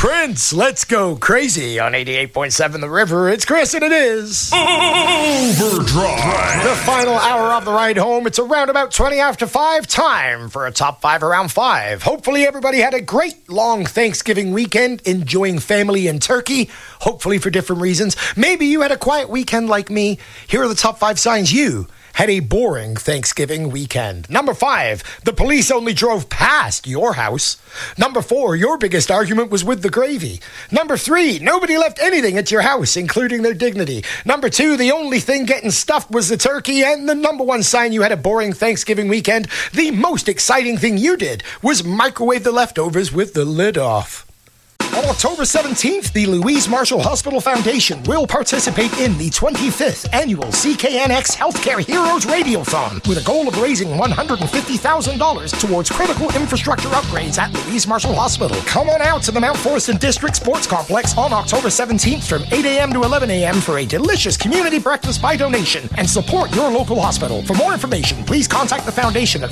Prince, let's go crazy on 88.7 The River. It's Chris and it is Overdrive. The final hour of the ride home. It's around about 20 after 5. Time for a top 5 around 5. Hopefully everybody had a great long Thanksgiving weekend, enjoying family and turkey, hopefully for different reasons. Maybe you had a quiet weekend like me. Here are the top 5 signs you had a boring Thanksgiving weekend. Number 5, the police only drove past your house. Number 4, your biggest argument was with the gravy. Number 3, nobody left anything at your house, including their dignity. Number 2, the only thing getting stuffed was the turkey. And the number 1 sign you had a boring Thanksgiving weekend, the most exciting thing you did was microwave the leftovers with the lid off. On October 17th, the Louise Marshall Hospital Foundation will participate in the 25th annual CKNX Healthcare Heroes Radiothon with a goal of raising $150,000 towards critical infrastructure upgrades at Louise Marshall Hospital. Come on out to the Mount Forreston District Sports Complex on October 17th from 8 a.m. to 11 a.m. for a delicious community breakfast by donation and support your local hospital. For more information, please contact the foundation at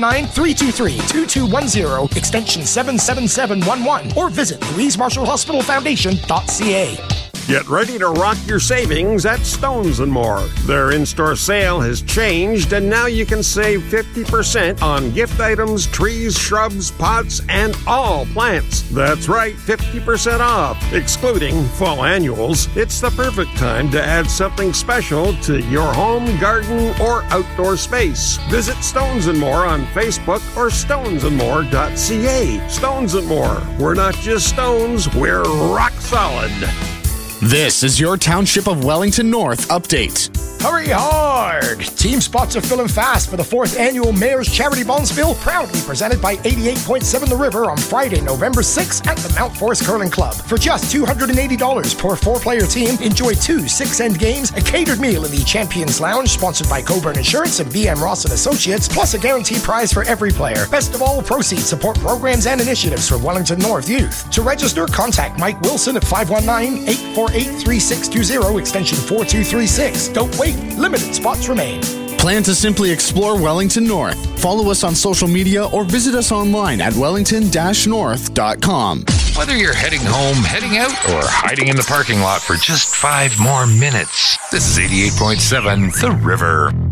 519-323-2210, extension 77711, or visit LouiseMarshallHospitalFoundation.ca. Get ready to rock your savings at Stones & More. Their in-store sale has changed, and now you can save 50% on gift items, trees, shrubs, pots, and all plants. That's right, 50% off, excluding fall annuals. It's the perfect time to add something special to your home, garden, or outdoor space. Visit Stones & More on Facebook or stonesandmore.ca. Stones & More. We're not just stones, we're rock solid. This is your Township of Wellington North update. Hurry hard! Team spots are filling fast for the 4th annual Mayor's Charity Bonspiel, proudly presented by 88.7 The River on Friday, November 6th at the Mount Forest Curling Club. For just $280 per 4-player team, enjoy 2 6-end games, a catered meal in the Champions Lounge, sponsored by Coburn Insurance and BM Ross & Associates, plus a guaranteed prize for every player. Best of all, proceeds support programs and initiatives for Wellington North youth. To register, contact Mike Wilson at 519-848-3620, extension 4236. Don't wait. Limited spots remain. Plan to simply explore Wellington North. Follow us on social media or visit us online at wellington-north.com. Whether you're heading home, heading out, or hiding in the parking lot for just 5 more minutes, this is 88.7 The River.